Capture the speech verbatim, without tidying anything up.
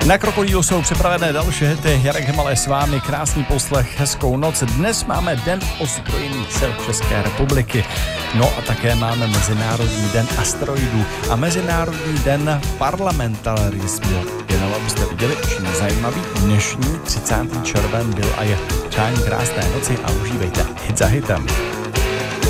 Na Krokodýlu jsou připravené další hity. Jarek Hemale s vámi, krásný poslech, hezkou noc. Dnes máme Den ozbrojených sil České republiky. No a také máme Mezinárodní den asteroidů a Mezinárodní den parlamentarismu. Jenom abyste viděli, čím zajímavý dnešní třicátý červen byl a je. Přání krásné noci a užívejte hit za hitem.